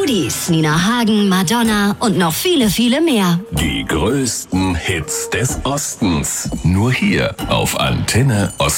Oldies, Nina Hagen, Madonna und noch viele, viele mehr. Die größten Hits des Ostens. Nur hier auf Antenne Ost.